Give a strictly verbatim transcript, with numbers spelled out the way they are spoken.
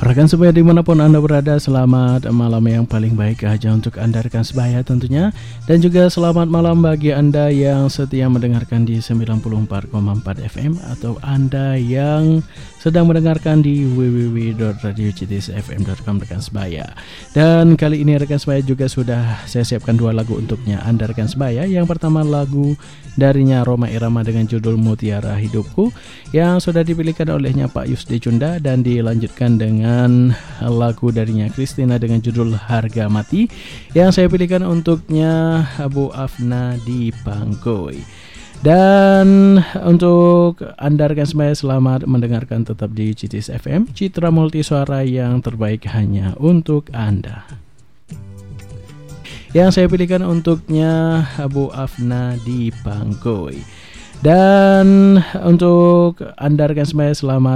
Rekan sebaya dimanapun Anda berada, selamat malam yang paling baik aja untuk Anda rekan sebaya tentunya. Dan juga selamat malam bagi Anda yang setia mendengarkan di sembilan puluh empat koma empat F M, atau Anda yang sedang mendengarkan di w w w dot radio c t s f m dot com rekan sebaya. Dan kali ini rekan sebaya juga sudah saya siapkan dua lagu untuknya Anda rekan sebaya. Yang pertama lagu darinya Rhoma Irama dengan judul Mutiara Hidupku yang sudah dipilihkan olehnya Pak Yusdi Cunda, dan dilanjutkan dengan lagu darinya Christina dengan judul Harga Mati yang saya pilihkan untuknya Bu Afna di Pangkoi. Dan untuk Anda rekan sebaya, selamat mendengarkan tetap di C T S F M, Citra Multisuara yang terbaik hanya untuk Anda. Yang saya pilihkan untuknya Bu Afna di Pangkoi. Dan untuk Anda rekan sebaya, selamat